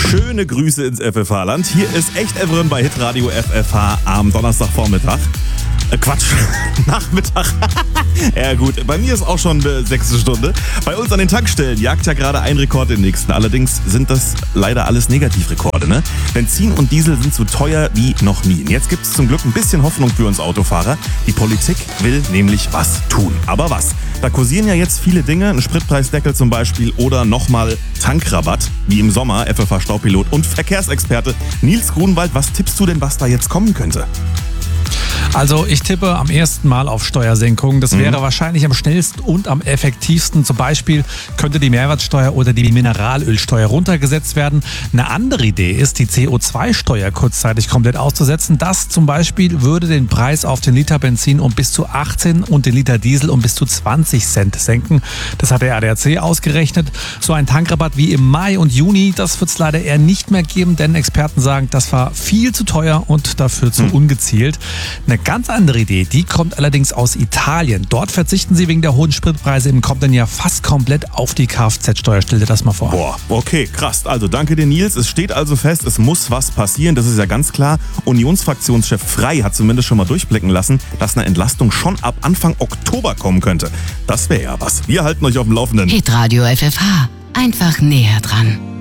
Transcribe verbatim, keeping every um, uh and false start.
Schöne Grüße ins F F H-Land. Hier ist Echt Evren bei Hitradio F F H am Donnerstagvormittag. Äh, Quatsch, Nachmittag. Ja gut, bei mir ist auch schon äh, sechste Stunde. Bei uns an den Tankstellen jagt ja gerade ein Rekord den nächsten. Allerdings sind das leider alles Negativrekorde, ne? Benzin und Diesel sind so teuer wie noch nie. Jetzt gibt es zum Glück ein bisschen Hoffnung für uns Autofahrer. Die Politik will nämlich was tun. Aber was? Da kursieren ja jetzt viele Dinge, ein Spritpreisdeckel zum Beispiel oder nochmal Tankrabatt, wie im Sommer. F F H-Staupilot und Verkehrsexperte Nils Grunwald, was tippst du denn, was da jetzt kommen könnte? Also ich tippe am ersten Mal auf Steuersenkungen. Das wäre mhm. wahrscheinlich am schnellsten und am effektivsten. Zum Beispiel könnte die Mehrwertsteuer oder die Mineralölsteuer runtergesetzt werden. Eine andere Idee ist, die C O zwei Steuer kurzzeitig komplett auszusetzen. Das zum Beispiel würde den Preis auf den Liter Benzin um bis zu achtzehn und den Liter Diesel um bis zu zwanzig Cent senken. Das hat der A D A C ausgerechnet. So ein Tankrabatt wie im Mai und Juni, das wird es leider eher nicht mehr geben, denn Experten sagen, das war viel zu teuer und dafür zu mhm. ungezielt. Eine ganz andere Idee, die kommt allerdings aus Italien. Dort verzichten sie wegen der hohen Spritpreise im kommenden Jahr fast komplett auf die Kfz-Steuer. Stell dir das mal vor. Boah, okay, krass. Also danke dir, Nils. Es steht also fest, es muss was passieren. Das ist ja ganz klar. Unionsfraktionschef Frei hat zumindest schon mal durchblicken lassen, dass eine Entlastung schon ab Anfang Oktober kommen könnte. Das wäre ja was. Wir halten euch auf dem Laufenden. Hitradio F F H. Einfach näher dran.